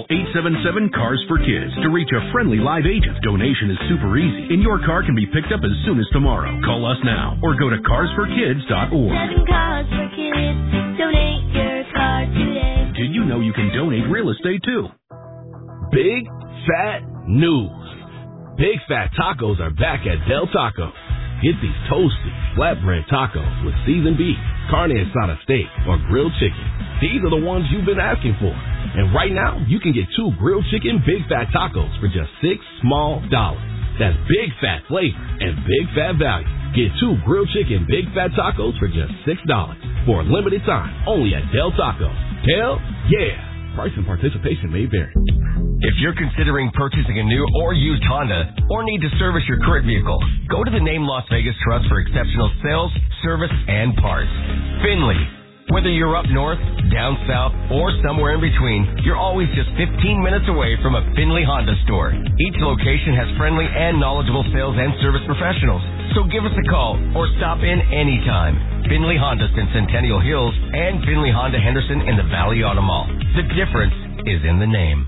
Call 877-CARS-FOR-KIDS to reach a friendly live agent. Donation is super easy, and your car can be picked up as soon as tomorrow. Call us now or go to carsforkids.org. 7 Cars for Kids. Donate your car today. Did you know you can donate real estate too? Big fat news. Big Fat Tacos are back at Del Taco. Get these toasty, flatbread tacos with seasoned beef, carne asada steak, or grilled chicken. These are the ones you've been asking for. And right now, you can get 2 grilled chicken Big Fat Tacos for just $6 small. That's big fat flavor and big fat value. Get 2 grilled chicken Big Fat Tacos for just $6 for a limited time only at Del Taco. Hell yeah! Price and participation may vary. If you're considering purchasing a new or used Honda or need to service your current vehicle, go to the Name Las Vegas Trust for exceptional sales, service, and parts. Finley. Whether you're up north, down south, or somewhere in between, you're always just 15 minutes away from a Finley Honda store. Each location has friendly and knowledgeable sales and service professionals. So give us a call or stop in anytime. Finley Honda in Centennial Hills and Finley Honda Henderson in the Valley Auto Mall. The difference is in the name.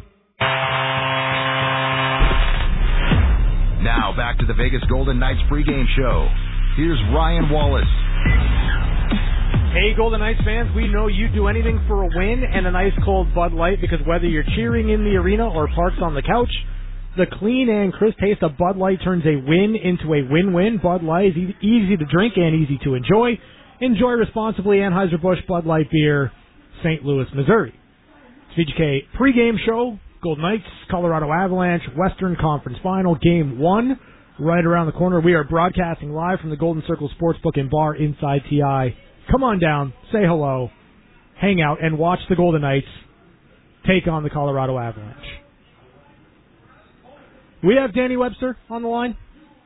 Now back to the Vegas Golden Knights pregame show. Here's Ryan Wallace. Hey, Golden Knights fans, we know you do anything for a win and an ice cold Bud Light, because whether you're cheering in the arena or parked on the couch, the clean and crisp taste of Bud Light turns a win into a win-win. Bud Light is easy to drink and easy to enjoy. Enjoy responsibly. Anheuser-Busch Bud Light Beer, St. Louis, Missouri. It's VGK pregame show. Golden Knights, Colorado Avalanche, Western Conference Final, Game 1, right around the corner. We are broadcasting live from the Golden Circle Sportsbook and Bar inside TI. Come on down, say hello, hang out, and watch the Golden Knights take on the Colorado Avalanche. We have Danny Webster on the line.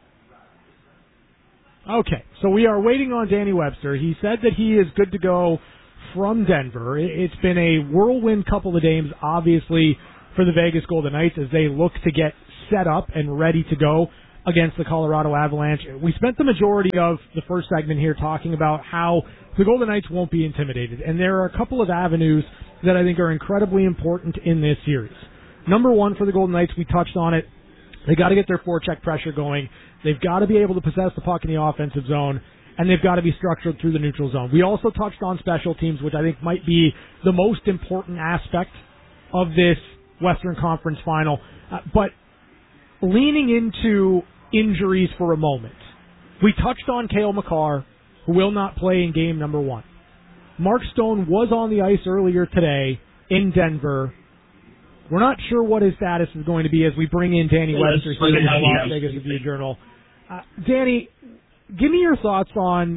Okay, so we are waiting on Danny Webster. He said that he is good to go from Denver. It's been a whirlwind couple of days, obviously, for the Vegas Golden Knights as they look to get set up and ready to go against the Colorado Avalanche. We spent the majority of the first segment here talking about how the Golden Knights won't be intimidated, and there are a couple of avenues that I think are incredibly important in this series. Number one, for the Golden Knights, we touched on it, they got to get their forecheck pressure going. They've got to be able to possess the puck in the offensive zone, and they've got to be structured through the neutral zone. We also touched on special teams, which I think might be the most important aspect of this Western Conference Final. But leaning into injuries for a moment, we touched on Cale Makar, who will not play in game number 1. Mark Stone was on the ice earlier today in Denver. We're not sure what his status is going to be as we bring in Danny Webster here in the Las Vegas Review-Journal. Danny, give me your thoughts on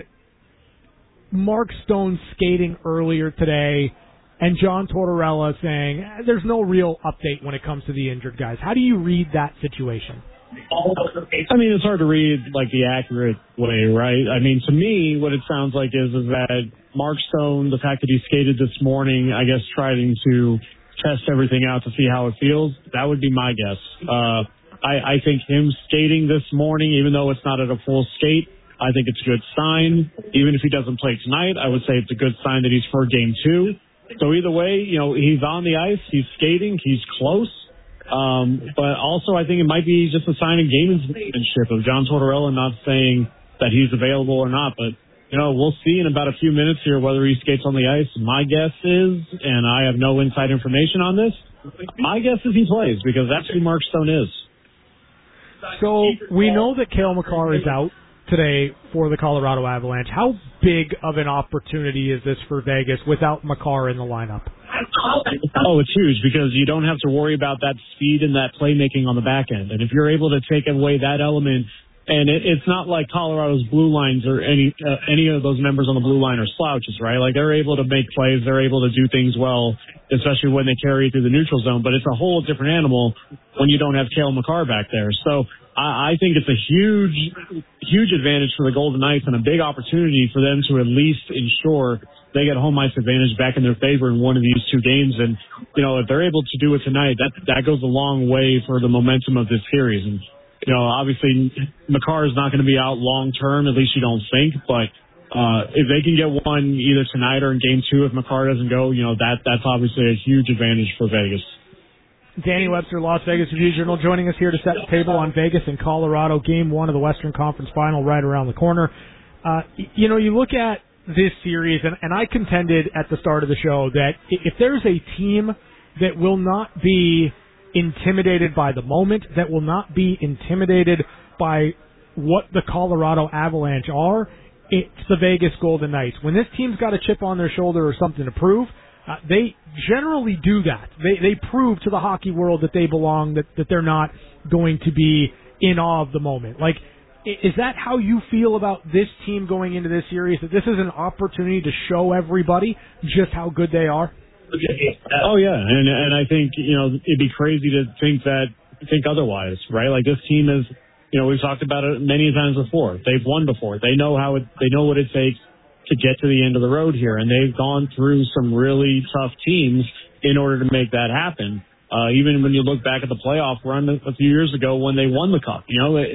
Mark Stone skating earlier today and John Tortorella saying there's no real update when it comes to the injured guys. How do you read that situation? I mean, it's hard to read like the accurate way, right? I mean, to me, what it sounds like is that Mark Stone, the fact that he skated this morning, I guess trying to test everything out to see how it feels, that would be my guess. I think him skating this morning, even though it's not at a full skate, I think it's a good sign. Even if he doesn't play tonight, I would say it's a good sign that he's for game 2. So either way, you know, he's on the ice, he's skating, he's close. But also I think it might be just a sign of gamesmanship of John Tortorella not saying that he's available or not. But, you know, we'll see in about a few minutes here whether he skates on the ice. My guess is, and I have no inside information on this, my guess is he plays because that's who Mark Stone is. So we know that Cale Makar is out today for the Colorado Avalanche. How big of an opportunity is this for Vegas without Makar in the lineup? Oh, it's huge because you don't have to worry about that speed and that playmaking on the back end. And if you're able to take away that element, and it's not like Colorado's blue lines or any of those members on the blue line are slouches, right? Like they're able to make plays, they're able to do things well, especially when they carry it through the neutral zone. But it's a whole different animal when you don't have Cale Makar back there. So I think it's a huge advantage for the Golden Knights and a big opportunity for them to at least ensure they get home ice advantage back in their favor in one of these 2 games. And, you know, if they're able to do it tonight, that goes a long way for the momentum of this series. And, you know, obviously Makar is not going to be out long term, at least you don't think. But if they can get one either tonight or in game 2, if Makar doesn't go, you know, that's obviously a huge advantage for Vegas. Danny Webster, Las Vegas Review-Journal, joining us here to set the table on Vegas and Colorado, Game 1 of the Western Conference Final right around the corner. You look at this series, and I contended at the start of the show that if there's a team that will not be intimidated by the moment, that will not be intimidated by what the Colorado Avalanche are, it's the Vegas Golden Knights. When this team's got a chip on their shoulder or something to prove, they generally do that. They prove to the hockey world that they belong, that they're not going to be in awe of the moment. Like, is that how you feel about this team going into this series, that this is an opportunity to show everybody just how good they are? Oh, yeah, and I think, it'd be crazy to think otherwise, right? Like, this team is, we've talked about it many times before. They've won before. They know they know what it takes to get to the end of the road here, and they've gone through some really tough teams in order to make that happen. Even when you look back at the playoff run a few years ago when they won the cup,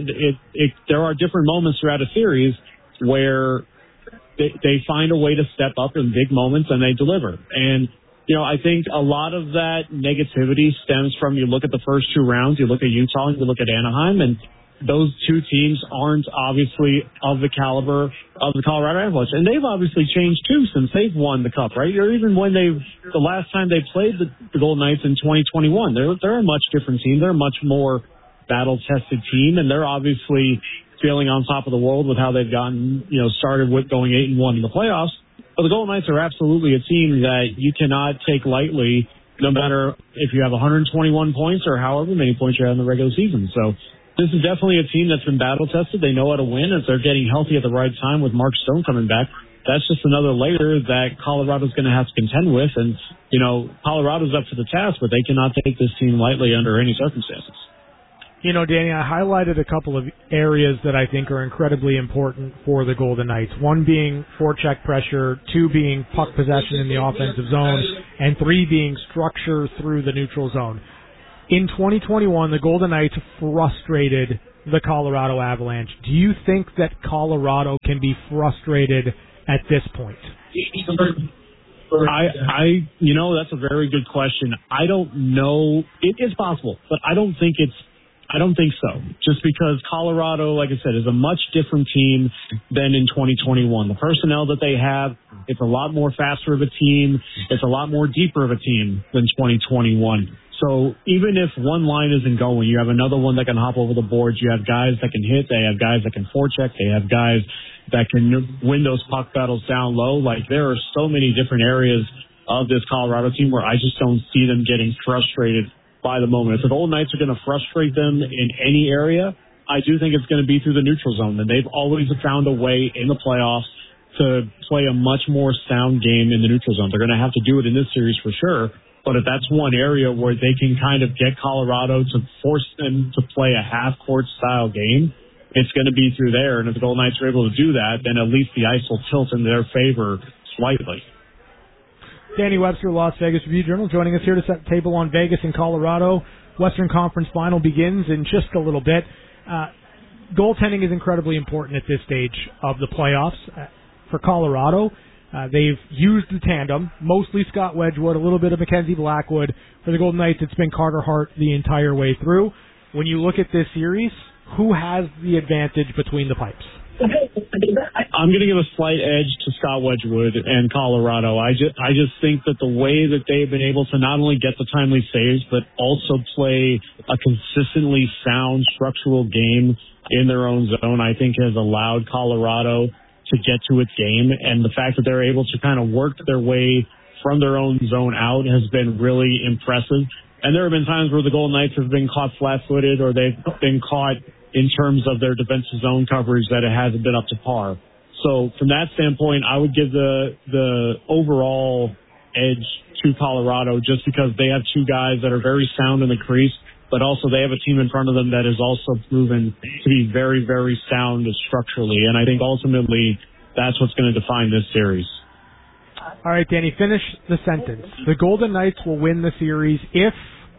there are different moments throughout a series where they find a way to step up in big moments and they deliver. And I think a lot of that negativity stems from, you look at the first two rounds, you look at Utah, and you look at Anaheim, and those two teams aren't obviously of the caliber of the Colorado Avalanche. And they've obviously changed too since they've won the cup, right? Or even when the last time they played the Golden Knights in 2021, they're a much different team. They're a much more battle-tested team, and they're obviously feeling on top of the world with how they've gotten, started with going 8-1 in the playoffs. But the Golden Knights are absolutely a team that you cannot take lightly, no matter if you have 121 points or however many points you have in the regular season. So this is definitely a team that's been battle-tested. They know how to win. If they're getting healthy at the right time with Mark Stone coming back, that's just another layer that Colorado's going to have to contend with. And, Colorado's up to the task, but they cannot take this team lightly under any circumstances. Danny, I highlighted a couple of areas that I think are incredibly important for the Golden Knights. One being forecheck pressure, two being puck possession in the offensive zone, and three being structure through the neutral zone. In 2021, the Golden Knights frustrated the Colorado Avalanche. Do you think that Colorado can be frustrated at this point? That's a very good question. I don't know. It is possible, but I don't think so. Just because Colorado, like I said, is a much different team than in 2021. The personnel that they have, it's a lot more faster of a team. It's a lot more deeper of a team than 2021. So even if one line isn't going, you have another one that can hop over the boards. You have guys that can hit. They have guys that can forecheck. They have guys that can win those puck battles down low. Like, there are so many different areas of this Colorado team where I just don't see them getting frustrated by the moment. If the Golden Knights are going to frustrate them in any area, I do think it's going to be through the neutral zone. And they've always found a way in the playoffs to play a much more sound game in the neutral zone. They're going to have to do it in this series for sure. But if that's one area where they can kind of get Colorado to force them to play a half-court style game, it's going to be through there. And if the Golden Knights are able to do that, then at least the ice will tilt in their favor slightly. Danny Webster, Las Vegas Review-Journal, joining us here to set the table on Vegas and Colorado. Western Conference Final begins in just a little bit. Goaltending is incredibly important at this stage of the playoffs. For Colorado, they've used the tandem, mostly Scott Wedgwood, a little bit of Mackenzie Blackwood. For the Golden Knights, it's been Carter Hart the entire way through. When you look at this series, who has the advantage between the pipes? I'm going to give a slight edge to Scott Wedgwood and Colorado. I just think that the way that they've been able to not only get the timely saves, but also play a consistently sound structural game in their own zone, I think has allowed Colorado to get to its game. And the fact that they're able to kind of work their way from their own zone out has been really impressive. And there have been times where the Golden Knights have been caught flat-footed, or they've been caught in terms of their defensive zone coverage that it hasn't been up to par. So from that standpoint, I would give the overall edge to Colorado just because they have two guys that are very sound in the crease, but also they have a team in front of them that is also proven to be very, very sound structurally. And I think ultimately that's what's going to define this series. All right, Danny, finish the sentence. The Golden Knights will win the series if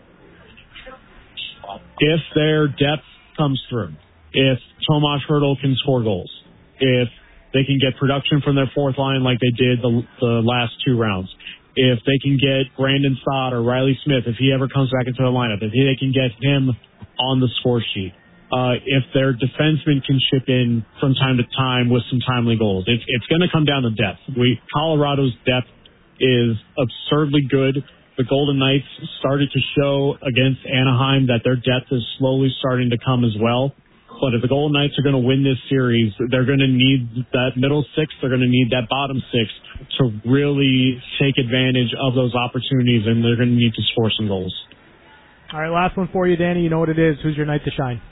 their depth comes through, if Tomas Hertl can score goals, if they can get production from their fourth line like they did the last two rounds, if they can get Brandon Stott or Riley Smith, if he ever comes back into the lineup, if they can get him on the score sheet, if their defensemen can chip in from time to time with some timely goals. It's going to come down to depth. Colorado's depth is absurdly good. The Golden Knights started to show against Anaheim that their depth is slowly starting to come as well. But if the Golden Knights are going to win this series, they're going to need that middle six. They're going to need that bottom six to really take advantage of those opportunities, and they're going to need to score some goals. All right, last one for you, Danny. You know what it is. Who's your night to shine?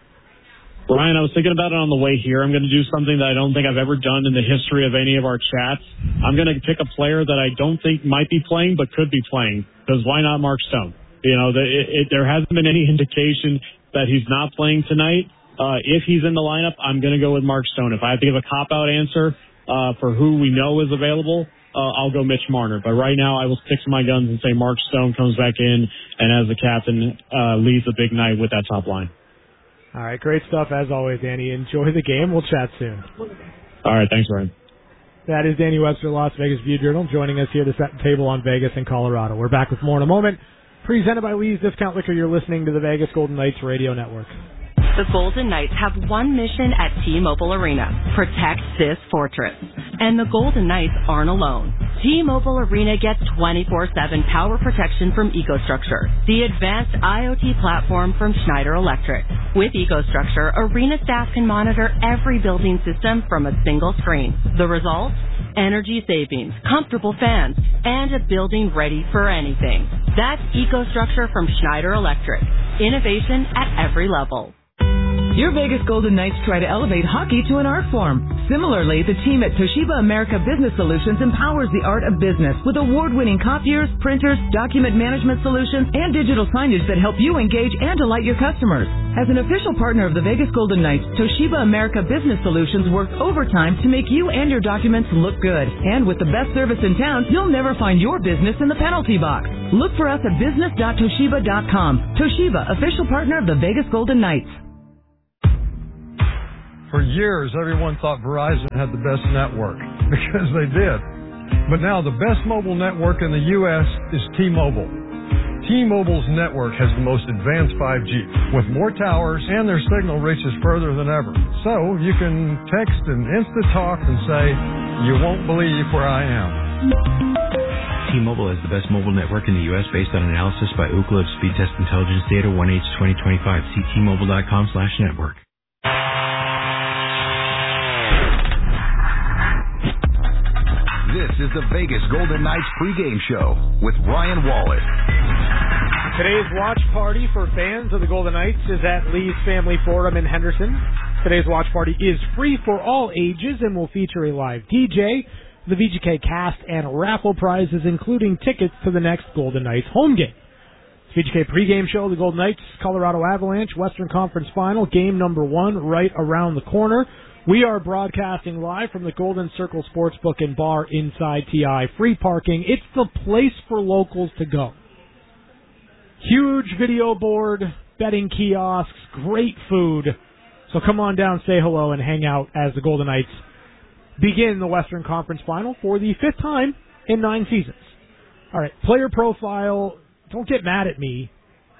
Brian, I was thinking about it on the way here. I'm going to do something that I don't think I've ever done in the history of any of our chats. I'm going to pick a player that I don't think might be playing but could be playing, because why not Mark Stone? You know, there hasn't been any indication that he's not playing tonight. If he's in the lineup, I'm going to go with Mark Stone. If I have to give a cop-out answer for who we know is available, I'll go Mitch Marner. But right now, I will stick to my guns and say Mark Stone comes back in and, as the captain, leads a big night with that top line. All right, great stuff as always, Danny. Enjoy the game. We'll chat soon. All right, thanks, Ryan. That is Danny Webster, Las Vegas View-Journal, joining us here to set the table on Vegas and Colorado. We're back with more in a moment. Presented by Lee's Discount Liquor, you're listening to the Vegas Golden Knights Radio Network. The Golden Knights have one mission at T-Mobile Arena: protect this fortress. And the Golden Knights aren't alone. T-Mobile Arena gets 24/7 power protection from EcoStruxure, the advanced IoT platform from Schneider Electric. With EcoStruxure, Arena staff can monitor every building system from a single screen. The result? Energy savings, comfortable fans, and a building ready for anything. That's EcoStruxure from Schneider Electric. Innovation at every level. Your Vegas Golden Knights try to elevate hockey to an art form. Similarly, the team at Toshiba America Business Solutions empowers the art of business with award-winning copiers, printers, document management solutions, and digital signage that help you engage and delight your customers. As an official partner of the Vegas Golden Knights, Toshiba America Business Solutions works overtime to make you and your documents look good. And with the best service in town, you'll never find your business in the penalty box. Look for us at business.toshiba.com. Toshiba, official partner of the Vegas Golden Knights. For years, everyone thought Verizon had the best network, because they did. But now the best mobile network in the U.S. is T-Mobile. T-Mobile's network has the most advanced 5G, with more towers, and their signal reaches further than ever. So you can text and Insta-talk and say, "You won't believe where I am." T-Mobile has the best mobile network in the U.S. based on analysis by Ookla of Speed Test Intelligence Data 1H2025. See T-Mobile.com/network. This is the Vegas Golden Knights pregame show with Ryan Wallace. Today's watch party for fans of the Golden Knights is at Lee's Family Forum in Henderson. Today's watch party is free for all ages and will feature a live DJ, the VGK cast, and raffle prizes, including tickets to the next Golden Knights home game. VGK pregame show, the Golden Knights, Colorado Avalanche, Western Conference Final, game number 1 right around the corner. We are broadcasting live from the Golden Circle Sportsbook and Bar inside TI. Free parking. It's the place for locals to go. Huge video board, betting kiosks, great food. So come on down, say hello, and hang out as the Golden Knights begin the Western Conference Final for the 5th time in 9 seasons. All right, player profile. Don't get mad at me.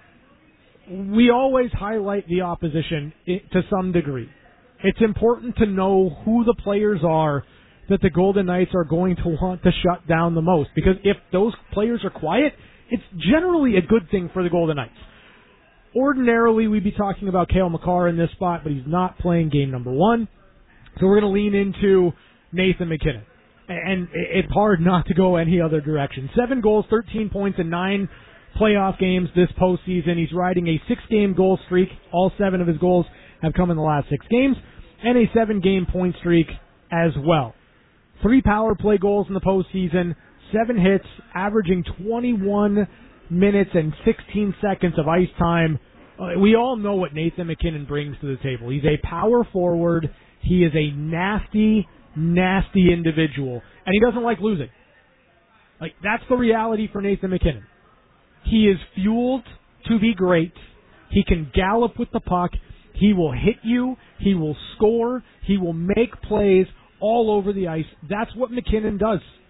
We always highlight the opposition to some degree. It's important to know who the players are that the Golden Knights are going to want to shut down the most. Because if those players are quiet, it's generally a good thing for the Golden Knights. Ordinarily, we'd be talking about Cale Makar in this spot, but he's not playing game number 1. So we're going to lean into Nathan MacKinnon. And it's hard not to go any other direction. 7 goals, 13 points in 9 playoff games this postseason. He's riding a 6-game goal streak. All 7 of his goals have come in the last 6 games, and a 7-game point streak as well. 3 power play goals in the postseason, 7 hits, averaging 21 minutes and 16 seconds of ice time. We all know what Nathan MacKinnon brings to the table. He's a power forward. He is a nasty, nasty individual, and he doesn't like losing. That's the reality for Nathan MacKinnon. He is fueled to be great. He can gallop with the puck. He will hit you. He will score. He will make plays all over the ice. That's what MacKinnon does.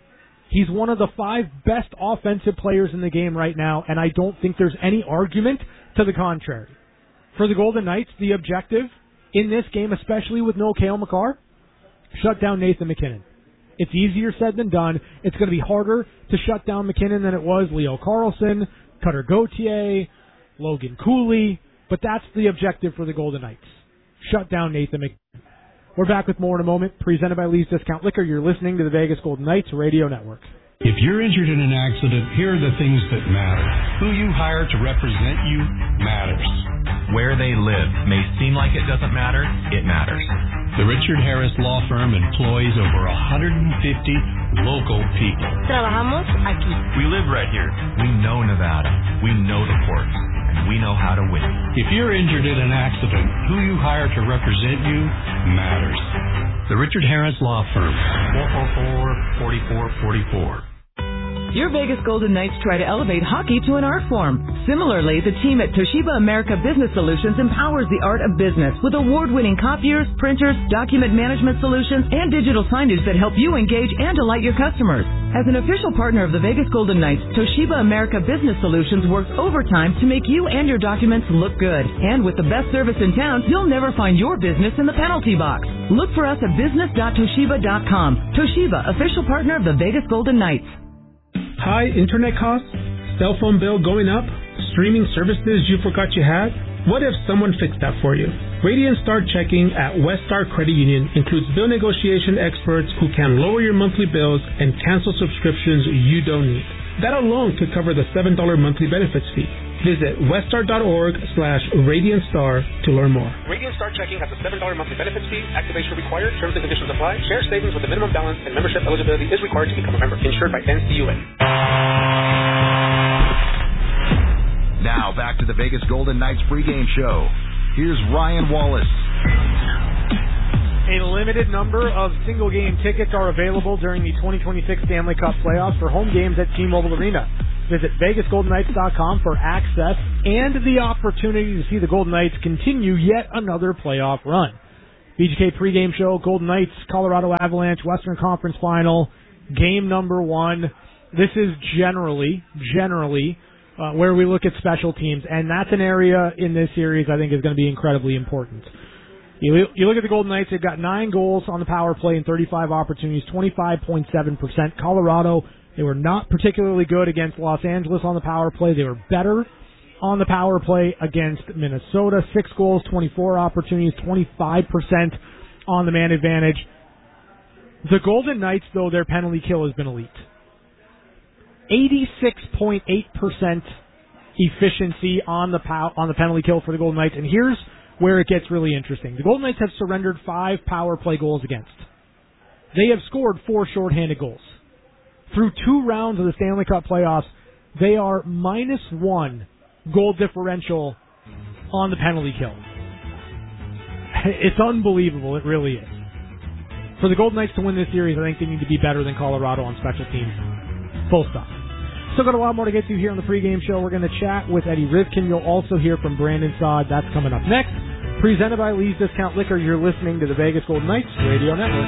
He's one of the 5 best offensive players in the game right now, and I don't think there's any argument to the contrary. For the Golden Knights, the objective in this game, especially with no Cale Makar, shut down Nathan MacKinnon. It's easier said than done. It's going to be harder to shut down McKinnon than it was Leo Carlsson, Cutter Gauthier, Logan Cooley, but that's the objective for the Golden Knights. Shut down Nathan MacKinnon. We're back with more in a moment, presented by Lee's Discount Liquor. You're listening to the Vegas Golden Knights Radio Network. If you're injured in an accident, here are the things that matter. Who you hire to represent you matters. Where they live may seem like it doesn't matter. It matters. The Richard Harris Law Firm employs over 150 local people. Trabajamos aquí. We live right here. We know Nevada. We know the courts. And we know how to win. If you're injured in an accident, who you hire to represent you matters. The Richard Harris Law Firm. 444-4444. Your Vegas Golden Knights try to elevate hockey to an art form. Similarly, the team at Toshiba America Business Solutions empowers the art of business with award-winning copiers, printers, document management solutions, and digital signage that help you engage and delight your customers. As an official partner of the Vegas Golden Knights, Toshiba America Business Solutions works overtime to make you and your documents look good. And with the best service in town, you'll never find your business in the penalty box. Look for us at business.toshiba.com. Toshiba, official partner of the Vegas Golden Knights. High internet costs? Cell phone bill going up? Streaming services you forgot you had? What if someone fixed that for you? Radiant Star Checking at Weststar Credit Union includes bill negotiation experts who can lower your monthly bills and cancel subscriptions you don't need. That alone could cover the $7 monthly benefits fee. Visit weststar.org/RadiantStar to learn more. Radiant Star Checking has a $7 monthly benefits fee. Activation required. Terms and conditions apply. Share savings with a minimum balance and membership eligibility is required to become a member. Insured by NCUA. Now back to the Vegas Golden Knights pregame show. Here's Ryan Wallace. A limited number of single-game tickets are available during the 2026 Stanley Cup playoffs for home games at T-Mobile Arena. Visit VegasGoldenKnights.com for access and the opportunity to see the Golden Knights continue yet another playoff run. VGK pregame show, Golden Knights, Colorado Avalanche, Western Conference Final, game number 1. This is generally where we look at special teams, and that's an area in this series I think is going to be incredibly important. You look at the Golden Knights, they've got 9 goals on the power play in 35 opportunities, 25.7%. Colorado, they were not particularly good against Los Angeles on the power play. They were better on the power play against Minnesota. 6 goals, 24 opportunities, 25% on the man advantage. The Golden Knights, though, their penalty kill has been elite. 86.8% efficiency on the penalty kill for the Golden Knights. And here's where it gets really interesting. The Golden Knights have surrendered 5 power play goals against. They have scored 4 shorthanded goals. Through 2 rounds of the Stanley Cup playoffs, they are -1 goal differential on the penalty kill. It's unbelievable. It really is. For the Golden Knights to win this series, I think they need to be better than Colorado on special teams. Full stop. Still got a lot more to get to here on the pregame show. We're going to chat with Eddie Rivkin. You'll also hear from Brandon Saad. That's coming up next. Presented by Lee's Discount Liquor. You're listening to the Vegas Golden Knights Radio Network.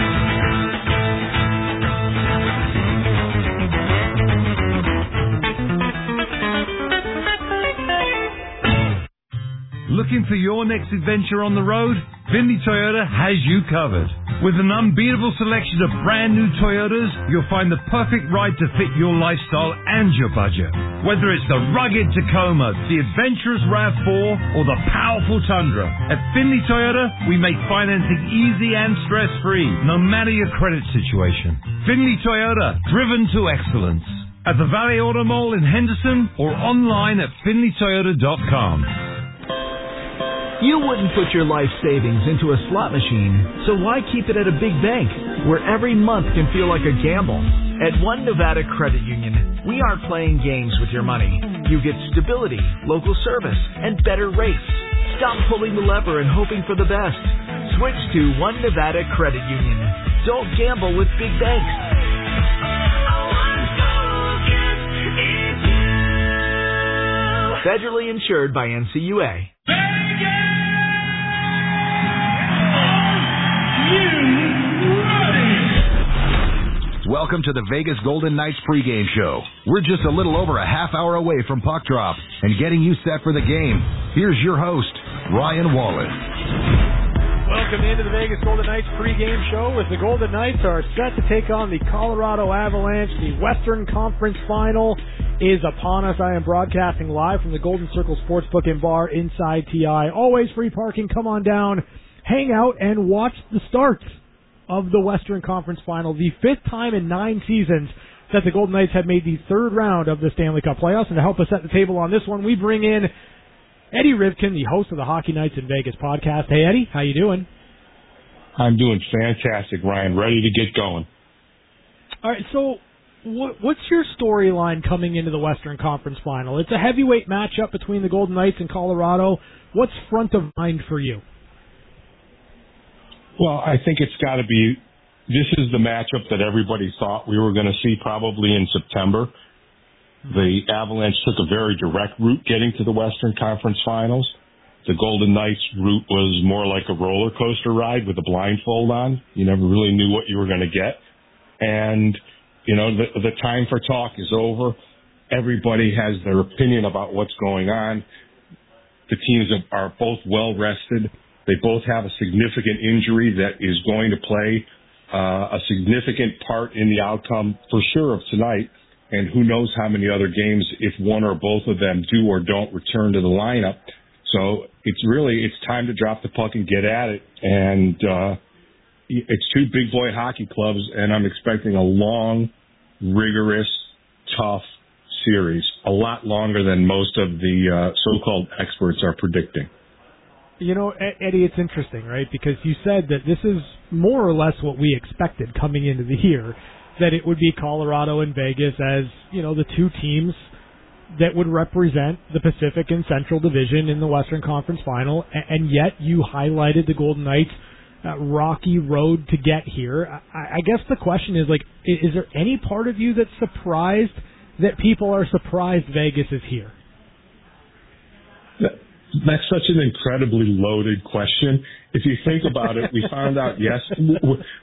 Looking for your next adventure on the road? Findlay Toyota has you covered. With an unbeatable selection of brand new Toyotas, you'll find the perfect ride to fit your lifestyle and your budget. Whether it's the rugged Tacoma, the adventurous RAV4, or the powerful Tundra, at Findlay Toyota, we make financing easy and stress-free, no matter your credit situation. Findlay Toyota, driven to excellence. At the Valley Auto Mall in Henderson or online at FindlayToyota.com. You wouldn't put your life savings into a slot machine, so why keep it at a big bank where every month can feel like a gamble? At One Nevada Credit Union, we aren't playing games with your money. You get stability, local service, and better rates. Stop pulling the lever and hoping for the best. Switch to One Nevada Credit Union. Don't gamble with big banks. Federally insured by NCUA. Welcome to the Vegas Golden Knights pregame show. We're just a little over a half hour away from puck drop and getting you set for the game. Here's your host, Ryan Wallace. Welcome into the Vegas Golden Knights pregame show as the Golden Knights are set to take on the Colorado Avalanche. The Western Conference Final is upon us. I am broadcasting live from the Golden Circle Sportsbook and Bar inside TI. Always free parking. Come on down, hang out, and watch the start of the Western Conference Final, the fifth time in 9 seasons that the Golden Knights have made the third round of the Stanley Cup playoffs. And to help us set the table on this one, we bring in Eddie Rivkin, the host of the Hockey Nights in Vegas podcast. Hey, Eddie, how you doing? I'm doing fantastic, Ryan. Ready to get going. All right, so what's your storyline coming into the Western Conference Final? It's a heavyweight matchup between the Golden Knights and Colorado. What's front of mind for you? Well, I think it's got to be, this is the matchup that everybody thought we were going to see probably in September. The Avalanche took a very direct route getting to the Western Conference Finals. The Golden Knights route was more like a roller coaster ride with a blindfold on. You never really knew what you were going to get. And, you know, the time for talk is over. Everybody has their opinion about what's going on. The teams are both well rested. They both have a significant injury that is going to play a significant part in the outcome for sure of tonight. And who knows how many other games if one or both of them do or don't return to the lineup. So it's time to drop the puck and get at it. And it's two big boy hockey clubs, and I'm expecting a long, rigorous, tough series, a lot longer than most of the so-called experts are predicting. You know, Eddie, it's interesting, right? Because you said that this is more or less what we expected coming into the year, that it would be Colorado and Vegas as, you know, the two teams that would represent the Pacific and Central Division in the Western Conference Final, and yet you highlighted the Golden Knights' rocky road to get here. I guess the question is, like, is there any part of you that's surprised that people are surprised Vegas is here? That's such an incredibly loaded question. If you think about it, we found out yesterday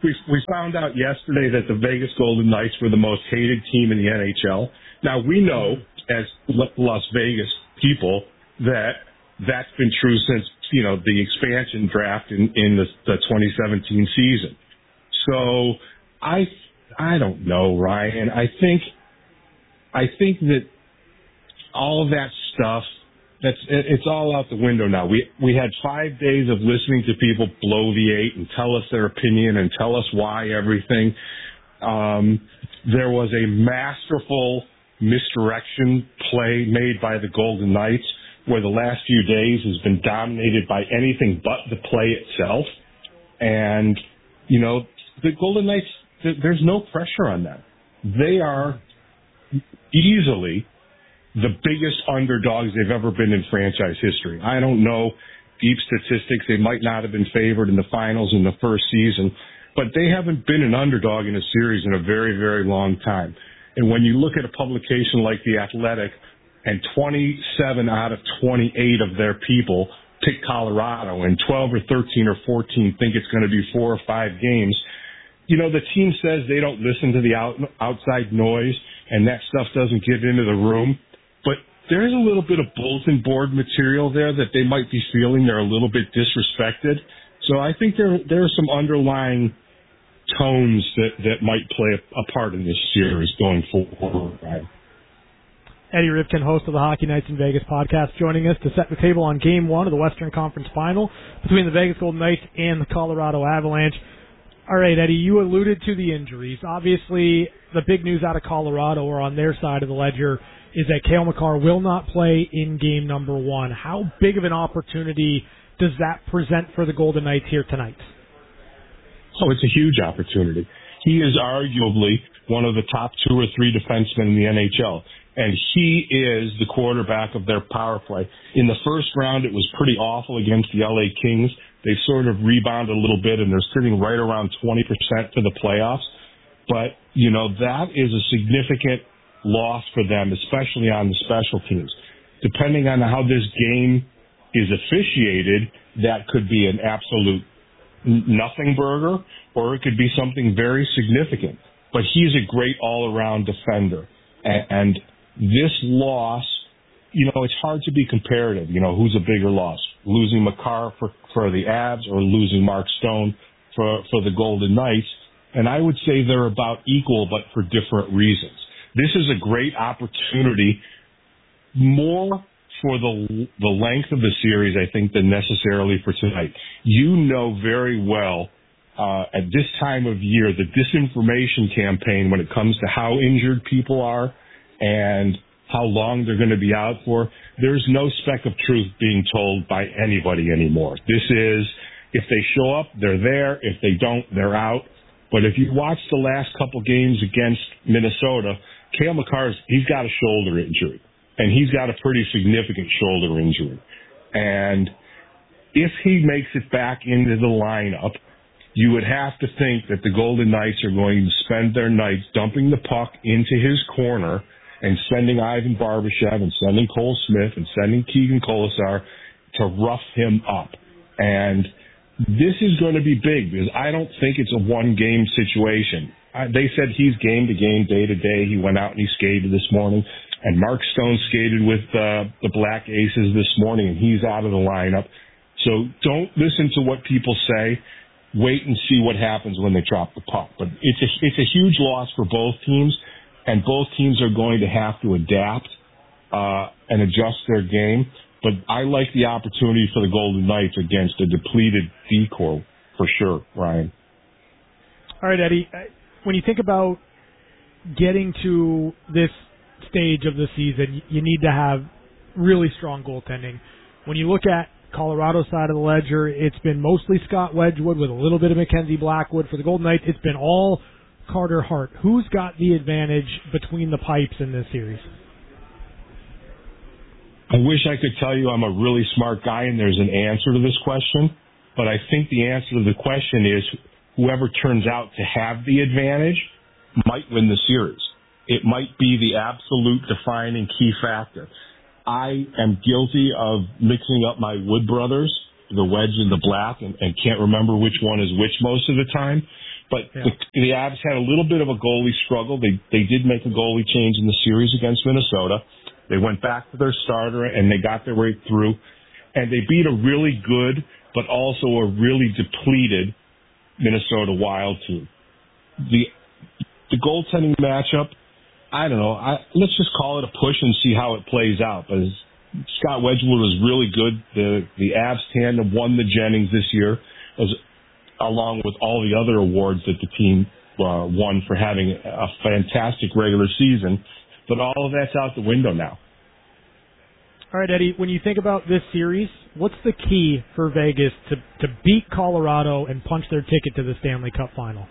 that the Vegas Golden Knights were the most hated team in the NHL. Now, we know as Las Vegas people that's been true since, you know, the expansion draft in the 2017 season. So I don't know, Ryan. I think that all of that stuff, it's all out the window now. We had 5 days of listening to people bloviate and tell us their opinion and tell us why everything. There was a masterful misdirection play made by the Golden Knights where the last few days has been dominated by anything but the play itself. And, you know, the Golden Knights, there's no pressure on them. They are easily the biggest underdogs they've ever been in franchise history. I don't know deep statistics. They might not have been favored in the finals in the first season, but they haven't been an underdog in a series in a very, very long time. And when you look at a publication like The Athletic and 27 out of 28 of their people pick Colorado and 12 or 13 or 14 think it's going to be 4 or 5 games, you know, the team says they don't listen to the outside noise and that stuff doesn't get into the room. But there's a little bit of bulletin board material there that they might be feeling they're a little bit disrespected. So I think there are some underlying tones that might play a part in this series going forward. Right? Eddie Rivkin, host of the Hockey Nights in Vegas podcast, joining us to set the table on Game 1 of the Western Conference Final between the Vegas Golden Knights and the Colorado Avalanche. All right, Eddie, you alluded to the injuries. Obviously, the big news out of Colorado, or on their side of the ledger, is that Cale Makar will not play in game number 1. How big of an opportunity does that present for the Golden Knights here tonight? Oh, it's a huge opportunity. He is arguably one of the top 2 or 3 defensemen in the NHL, and he is the quarterback of their power play. In the first round, it was pretty awful against the LA Kings. They sort of rebounded a little bit, and they're sitting right around 20% for the playoffs. But, you know, that is a significant loss for them, especially on the special teams. Depending on how this game is officiated, that could be an absolute nothing burger, or it could be something very significant. but he's a great all-around defender. And this loss, it's hard to be comparative. Who's a bigger loss? Losing Makar for the Avs or losing Mark Stone for the Golden Knights? And I would say they're about equal, but for different reasons. This is a great opportunity, more for the length of the series, I think, than necessarily for tonight. You know very well at this time of year, the disinformation campaign when it comes to how injured people are and how long they're going to be out for, there's no speck of truth being told by anybody anymore. This is, if they show up, they're there. If they don't, they're out. But if you watch the last couple games against Minnesota, Cale Makar, he's got a shoulder injury, and he's got a pretty significant shoulder injury. And if he makes it back into the lineup, you would have to think that the Golden Knights are going to spend their nights dumping the puck into his corner and sending Ivan Barbashev and sending Cole Smith and sending Keegan Colasar to rough him up. And this is going to be big because I don't think it's a one-game situation. They said he's game to game, day to day. He went out and he skated this morning. And Mark Stone skated with the Black Aces this morning, and he's out of the lineup. So don't listen to what people say. Wait and see what happens when they drop the puck. But it's a huge loss for both teams, and both teams are going to have to adapt and adjust their game. But I like the opportunity for the Golden Knights against a depleted D-corps for sure, Ryan. All right, Eddie, when you think about getting to this stage of the season, you need to have really strong goaltending. When you look at Colorado's side of the ledger, it's been mostly Scott Wedgwood with a little bit of Mackenzie Blackwood. For the Golden Knights, it's been all Carter Hart. Who's got the advantage between the pipes in this series? I wish I could tell you I'm a really smart guy and there's an answer to this question, but I think the answer to the question is whoever turns out to have the advantage might win the series. It might be the absolute defining key factor. I am guilty of mixing up my Wood brothers, the Wedge and the Black, and can't remember which one is which most of the time. But the Avs had a little bit of a goalie struggle. They did make a goalie change in the series against Minnesota. They went back to their starter, and they got their way through. And they beat a really good, but also a really depleted Minnesota Wild team. The goaltending matchup, I don't know. Let's just call it a push and see how it plays out. But Scott Wedgwood was really good. The Avs tandem won the Jennings this year, along with all the other awards that the team won for having a fantastic regular season. But all of that's out the window now. All right, Eddie, when you think about this series, what's the key for Vegas to beat Colorado and punch their ticket to the Stanley Cup final?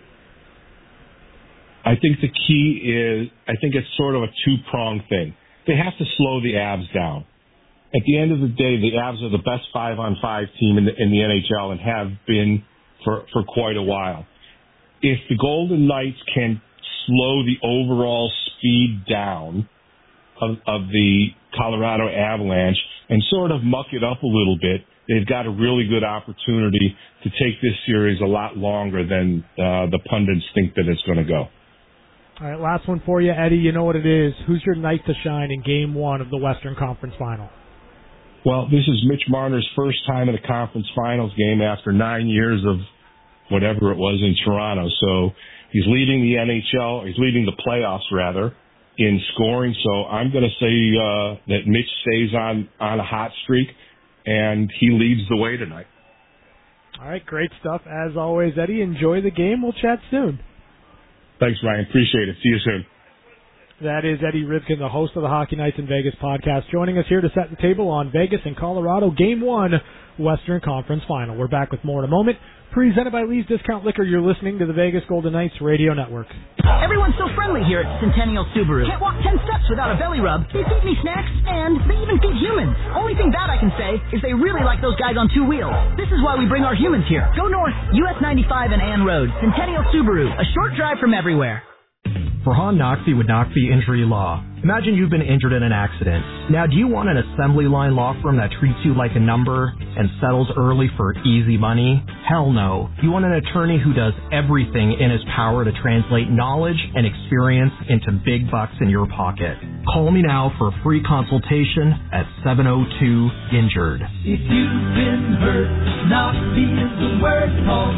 I think the key is, I think it's sort of a two-pronged thing. They have to slow the Avs down. At the end of the day, the Avs are the best 5-on-5 team in the NHL and have been for quite a while. If the Golden Knights can slow the overall speed down of the Colorado Avalanche and sort of muck it up a little bit, they've got a really good opportunity to take this series a lot longer than the pundits think that it's going to go. All right, last one for you, Eddie. You know what it is. Who's your night to shine in Game 1 of the Western Conference Final? Well, this is Mitch Marner's first time in a conference finals game after 9 years of whatever it was in Toronto. So he's leading the NHL, he's leading the playoffs, rather, in scoring. So I'm going to say that Mitch stays on a hot streak, and he leads the way tonight. All right, great stuff. As always, Eddie, enjoy the game. We'll chat soon. Thanks, Ryan. Appreciate it. See you soon. That is Eddie Rivkin, the host of the Hockey Nights in Vegas podcast, joining us here to set the table on Vegas and Colorado Game 1 Western Conference Final. We're back with more in a moment. Presented by Lee's Discount Liquor, you're listening to the Vegas Golden Knights Radio Network. Everyone's so friendly here at Centennial Subaru. Can't walk 10 steps without a belly rub. They feed me snacks, and they even feed humans. Only thing bad I can say is they really like those guys on two wheels. This is why we bring our humans here. Go north, US 95 and Ann Road. Centennial Subaru, a short drive from everywhere. Farhan Naqvi with Naqvi Injury Law. Imagine you've been injured in an accident. Now, do you want an assembly line law firm that treats you like a number and settles early for easy money? Hell no. You want an attorney who does everything in his power to translate knowledge and experience into big bucks in your pocket. Call me now for a free consultation at 702-INJURED. If you've been hurt, not be the word, call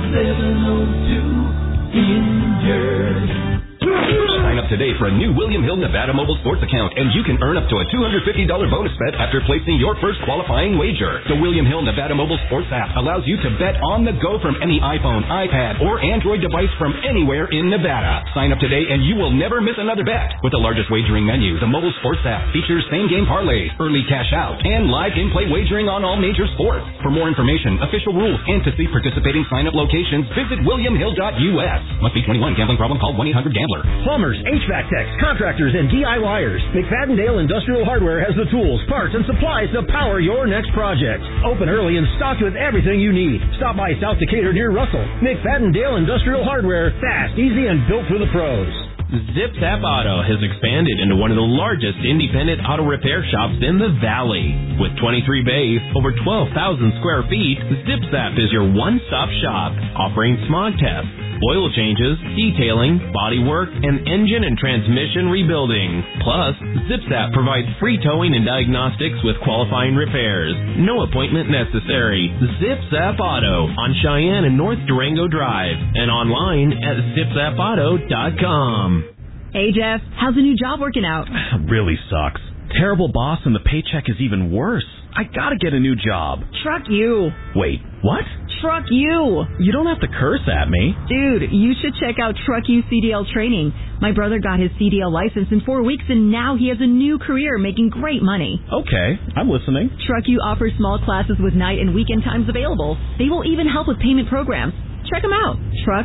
702-INJURED. Sign up today for a new William Hill Nevada Mobile Sports account, and you can earn up to a $250 bonus bet after placing your first qualifying wager. The William Hill Nevada Mobile Sports app allows you to bet on the go from any iPhone, iPad, or Android device from anywhere in Nevada. Sign up today and you will never miss another bet. With the largest wagering menu, the mobile sports app features same-game parlays, early cash out, and live in-play wagering on all major sports. For more information, official rules, and to see participating sign-up locations, visit williamhill.us. Must be 21. Gambling problem? Call 1-800-GAMBLER. Plumbers, HVAC techs, contractors, and DIYers. McFadden-Dale Industrial Hardware has the tools, parts, and supplies to power your next project. Open early and stocked with everything you need. Stop by South Decatur near Russell. McFadden-Dale Industrial Hardware. Fast, easy, and built for the pros. Zip Zap Auto has expanded into one of the largest independent auto repair shops in the Valley. With 23 bays, over 12,000 square feet, Zip Zap is your one-stop shop, offering smog tests, oil changes, detailing, body work, and engine and transmission rebuilding. Plus, Zip Zap provides free towing and diagnostics with qualifying repairs. No appointment necessary. Zip Zap Auto on Cheyenne and North Durango Drive, and online at zipzapauto.com. Hey, Jeff, how's the new job working out? Really sucks. Terrible boss, and the paycheck is even worse. I gotta get a new job. Truck you. Wait, what? Truck you. You don't have to curse at me. Dude, you should check out Truck You CDL training. My brother got his CDL license in 4 weeks, and now he has a new career making great money. Okay, I'm listening. Truck You offers small classes with night and weekend times available. They will even help with payment programs. Check them out.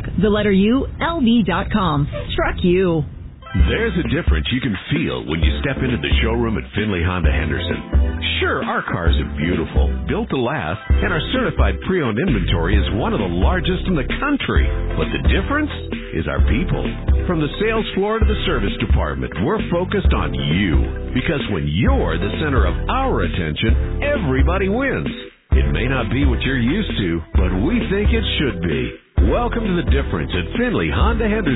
TruckLV.com. Truck You. There's a difference you can feel when you step into the showroom at Findlay Honda Henderson. Sure, our cars are beautiful, built to last, and our certified pre-owned inventory is one of the largest in the country. But the difference is our people. From the sales floor to the service department, we're focused on you. Because when you're the center of our attention, everybody wins. It may not be what you're used to, but we think it should be. Welcome to the difference at Findlay Honda Henderson.